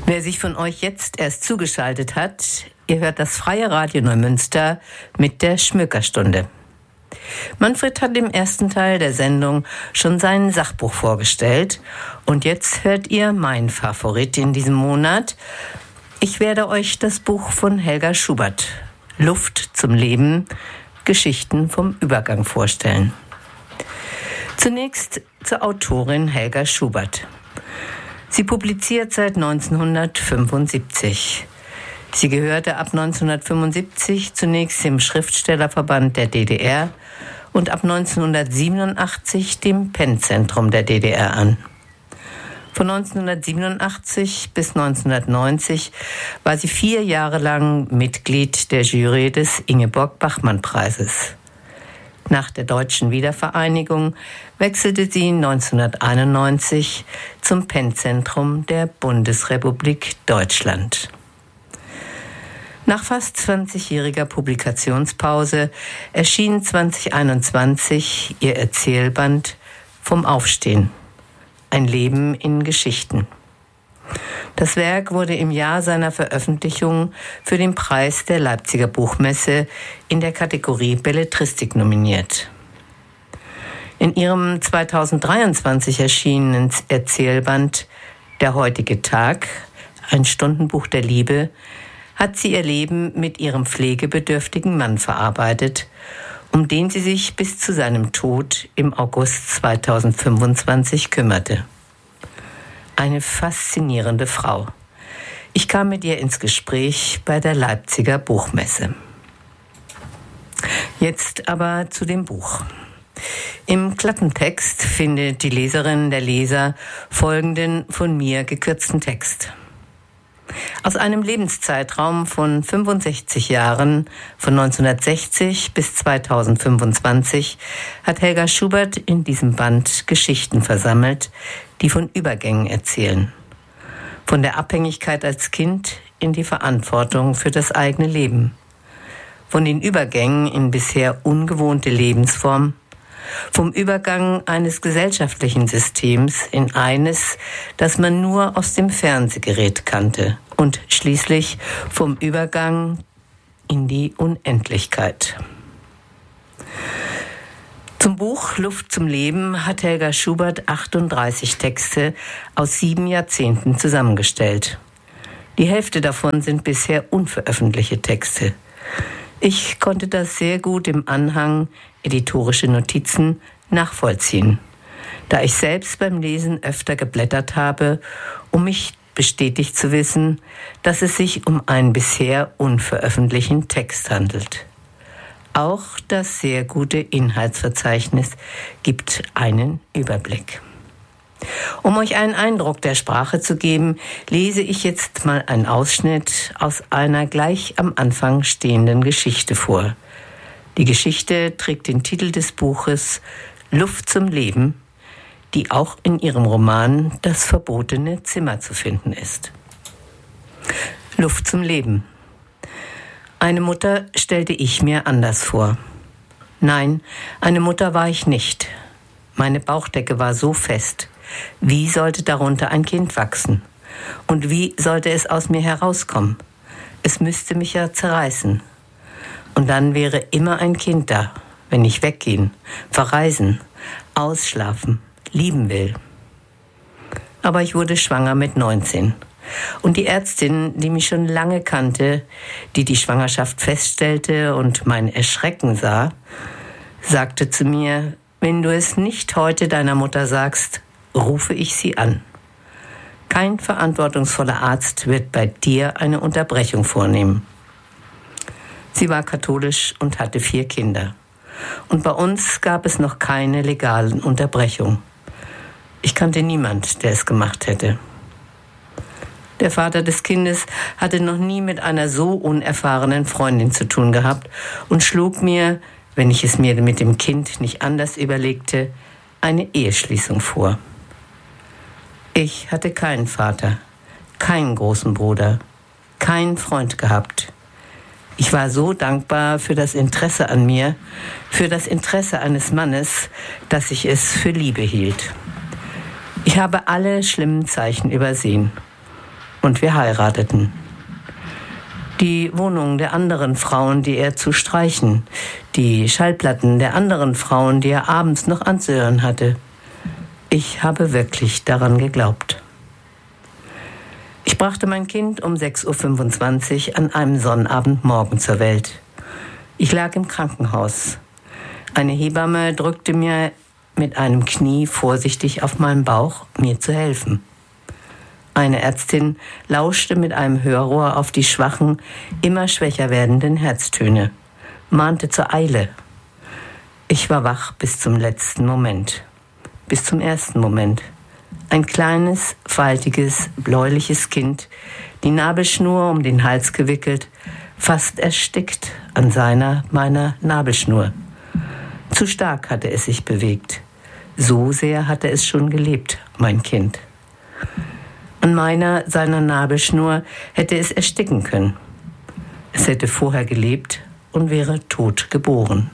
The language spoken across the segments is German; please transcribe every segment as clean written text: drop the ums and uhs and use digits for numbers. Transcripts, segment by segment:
Wer sich von euch jetzt erst zugeschaltet hat, ihr hört das Freie Radio Neumünster mit der Schmökerstunde. Manfred hat im ersten Teil der Sendung schon sein Sachbuch vorgestellt und jetzt hört ihr mein Favorit in diesem Monat. Ich werde euch das Buch von Helga Schubert, Luft zum Leben, Geschichten vom Übergang vorstellen. Zunächst zur Autorin Helga Schubert. Sie publiziert seit 1975. Sie gehörte ab 1975 zunächst dem Schriftstellerverband der DDR und ab 1987 dem PEN-Zentrum der DDR an. Von 1987 bis 1990 war sie 4 Jahre lang Mitglied der Jury des Ingeborg-Bachmann-Preises. Nach der deutschen Wiedervereinigung wechselte sie 1991 zum PEN-Zentrum der Bundesrepublik Deutschland. Nach fast 20-jähriger Publikationspause erschien 2021 ihr Erzählband Vom Aufstehen. Ein Leben in Geschichten. Das Werk wurde im Jahr seiner Veröffentlichung für den Preis der Leipziger Buchmesse in der Kategorie Belletristik nominiert. In ihrem 2023 erschienenen Erzählband Der heutige Tag, ein Stundenbuch der Liebe, hat sie ihr Leben mit ihrem pflegebedürftigen Mann verarbeitet, um den sie sich bis zu seinem Tod im August 2025 kümmerte. Eine faszinierende Frau. Ich kam mit ihr ins Gespräch bei der Leipziger Buchmesse. Jetzt aber zu dem Buch. Im Klappentext findet die Leserin, der Leser folgenden von mir gekürzten Text. Aus einem Lebenszeitraum von 65 Jahren, von 1960 bis 2025, hat Helga Schubert in diesem Band Geschichten versammelt, die von Übergängen erzählen. Von der Abhängigkeit als Kind in die Verantwortung für das eigene Leben. Von den Übergängen in bisher ungewohnte Lebensform. Vom Übergang eines gesellschaftlichen Systems in eines, das man nur aus dem Fernsehgerät kannte. Und schließlich vom Übergang in die Unendlichkeit. Zum Buch Luft zum Leben hat Helga Schubert 38 Texte aus 7 Jahrzehnten zusammengestellt. Die Hälfte davon sind bisher unveröffentlichte Texte. Ich konnte das sehr gut im Anhang editorische Notizen nachvollziehen, da ich selbst beim Lesen öfter geblättert habe, um mich bestätigt zu wissen, dass es sich um einen bisher unveröffentlichten Text handelt. Auch das sehr gute Inhaltsverzeichnis gibt einen Überblick. Um euch einen Eindruck der Sprache zu geben, lese ich jetzt mal einen Ausschnitt aus einer gleich am Anfang stehenden Geschichte vor. Die Geschichte trägt den Titel des Buches Luft zum Leben, die auch in ihrem Roman Das verbotene Zimmer zu finden ist. Luft zum Leben. Eine Mutter stellte ich mir anders vor. Nein, eine Mutter war ich nicht. Meine Bauchdecke war so fest. Wie sollte darunter ein Kind wachsen? Und wie sollte es aus mir herauskommen? Es müsste mich ja zerreißen. Und dann wäre immer ein Kind da, wenn ich weggehen, verreisen, ausschlafen, lieben will. Aber ich wurde schwanger mit 19. Und die Ärztin, die mich schon lange kannte, die die Schwangerschaft feststellte und mein Erschrecken sah, sagte zu mir, wenn du es nicht heute deiner Mutter sagst, rufe ich sie an. Kein verantwortungsvoller Arzt wird bei dir eine Unterbrechung vornehmen. Sie war katholisch und hatte 4 Kinder. Und bei uns gab es noch keine legalen Unterbrechungen. Ich kannte niemand, der es gemacht hätte. Der Vater des Kindes hatte noch nie mit einer so unerfahrenen Freundin zu tun gehabt und schlug mir, wenn ich es mir mit dem Kind nicht anders überlegte, eine Eheschließung vor. Ich hatte keinen Vater, keinen großen Bruder, keinen Freund gehabt. Ich war so dankbar für das Interesse an mir, für das Interesse eines Mannes, dass ich es für Liebe hielt. Ich habe alle schlimmen Zeichen übersehen. und wir heirateten. Die Wohnungen der anderen Frauen, die er zu streichen, die Schallplatten der anderen Frauen, die er abends noch anzuhören hatte. Ich habe wirklich daran geglaubt. Ich brachte mein Kind um 6.25 Uhr an einem Sonnabendmorgen zur Welt. Ich lag im Krankenhaus. Eine Hebamme drückte mir mit einem Knie vorsichtig auf meinen Bauch, mir zu helfen. Eine Ärztin lauschte mit einem Hörrohr auf die schwachen, immer schwächer werdenden Herztöne, mahnte zur Eile. Ich war wach bis zum letzten Moment, bis zum ersten Moment. Ein kleines, faltiges, bläuliches Kind, die Nabelschnur um den Hals gewickelt, fast erstickt an meiner Nabelschnur. Zu stark hatte es sich bewegt. So sehr hatte es schon gelebt, mein Kind. An seiner Nabelschnur hätte es ersticken können. Es hätte vorher gelebt und wäre tot geboren.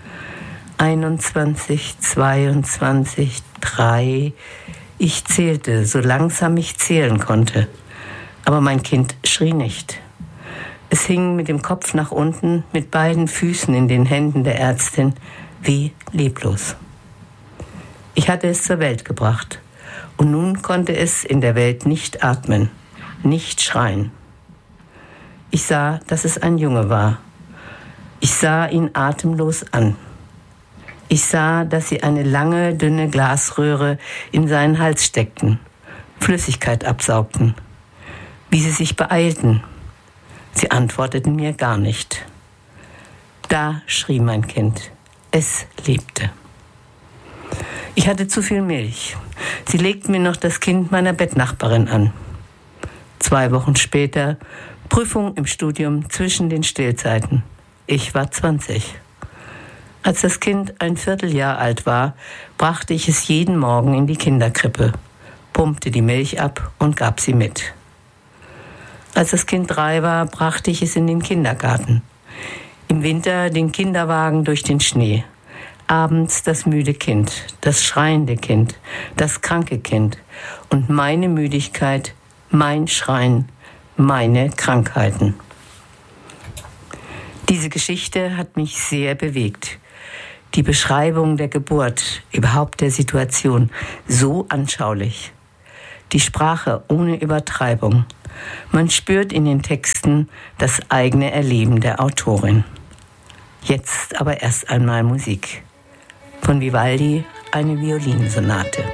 21, 22, 3. Ich zählte, so langsam ich zählen konnte. Aber mein Kind schrie nicht. Es hing mit dem Kopf nach unten, mit beiden Füßen in den Händen der Ärztin, wie leblos. Ich hatte es zur Welt gebracht. Und nun konnte es in der Welt nicht atmen, nicht schreien. Ich sah, dass es ein Junge war. Ich sah ihn atemlos an. Ich sah, dass sie eine lange, dünne Glasröhre in seinen Hals steckten, Flüssigkeit absaugten, wie sie sich beeilten. Sie antworteten mir gar nicht. Da schrie mein Kind. Es lebte. Ich hatte zu viel Milch. Sie legten mir noch das Kind meiner Bettnachbarin an. 2 Wochen später, Prüfung im Studium zwischen den Stillzeiten. Ich war 20. Als das Kind ein Vierteljahr alt war, brachte ich es jeden Morgen in die Kinderkrippe, pumpte die Milch ab und gab sie mit. Als das Kind 3 war, brachte ich es in den Kindergarten. Im Winter den Kinderwagen durch den Schnee. Abends das müde Kind, das schreiende Kind, das kranke Kind und meine Müdigkeit, mein Schreien, meine Krankheiten. Diese Geschichte hat mich sehr bewegt. Die Beschreibung der Geburt, überhaupt der Situation, so anschaulich. Die Sprache ohne Übertreibung. Man spürt in den Texten das eigene Erleben der Autorin. Jetzt aber erst einmal Musik. Von Vivaldi eine Violinsonate.